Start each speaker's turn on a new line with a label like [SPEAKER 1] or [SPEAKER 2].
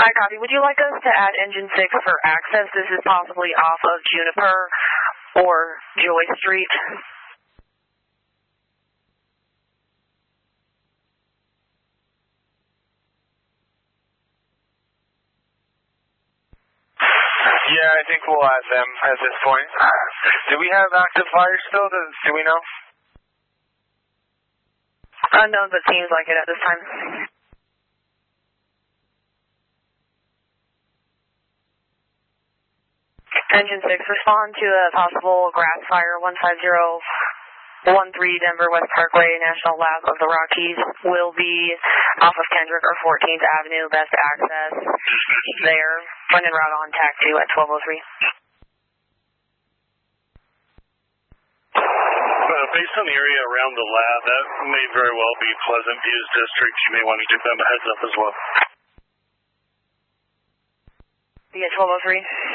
[SPEAKER 1] I copy. Would you like us to add engine 6 for access? This is possibly off of Juniper or Joy Street.
[SPEAKER 2] Yeah, I think we'll add them at this point. Do we have active fire still? Do we know?
[SPEAKER 1] Unknown, but seems like it at this time. Engine 6, respond to a possible grass fire 15013 Denver West Parkway, National Lab of the Rockies. Will be off of Kendrick or 14th Avenue, best access there. When en route on TAC 2 at 1203.
[SPEAKER 3] Based on the area around the lab, that may very well be Pleasant View's district. You may want to give them a heads up as well.
[SPEAKER 1] Be at 1203.